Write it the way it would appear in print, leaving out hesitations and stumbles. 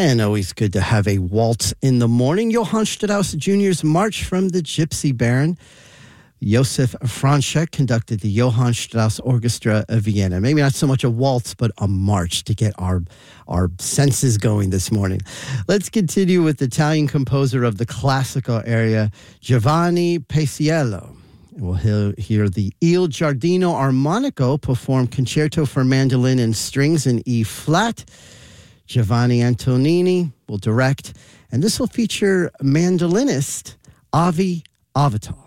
And always good to have a waltz in the morning. Johann Strauss Jr.'s March from the Gypsy Baron. Josef Franschek conducted the Johann Strauss Orchestra of Vienna. Maybe not so much a waltz, but a march to get our senses going this morning. Let's continue with the Italian composer of the classical area, Giovanni Paisiello. We'll hear the Il Giardino Armonico perform Concerto for Mandolin and Strings in E flat. Giovanni Antonini will direct, and this will feature mandolinist Avi Avital.